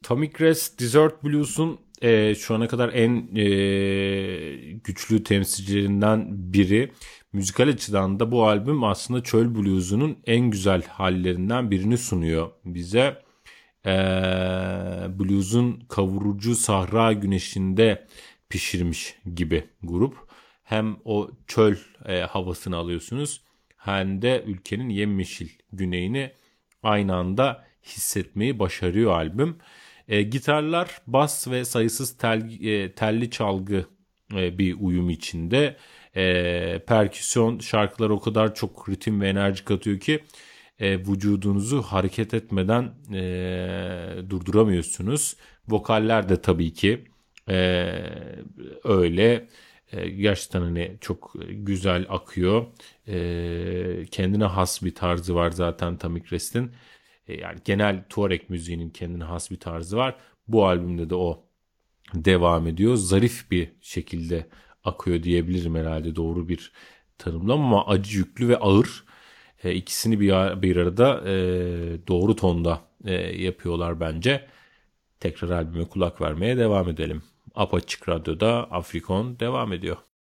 Atomic Rest Desert Blues'un şu ana kadar en güçlü temsilcilerinden biri. Müzikal açıdan da bu albüm aslında çöl blues'unun en güzel hallerinden birini sunuyor bize. E, Blues'un kavurucu sahra güneşinde pişirmiş gibi grup. Hem o çöl havasını alıyorsunuz hem de ülkenin yemyeşil güneyini aynı anda hissetmeyi başarıyor albüm. Gitarlar, bas ve sayısız telli çalgı bir uyum içinde. Perküsyon şarkılar o kadar çok ritim ve enerji katıyor ki vücudunuzu hareket etmeden durduramıyorsunuz. Vokaller de tabii ki e, öyle. Gerçekten hani çok güzel akıyor. Kendine has bir tarzı var zaten Tamik Rest'in. Yani genel Tuareg müziğinin kendine has bir tarzı var. Bu albümde de o devam ediyor. Zarif bir şekilde akıyor diyebilirim herhalde, doğru bir tanımlama, ama acı yüklü ve ağır. İkisini bir arada doğru tonda yapıyorlar bence. Tekrar albüme kulak vermeye devam edelim. Apaçık Radyo'da Afrikon devam ediyor.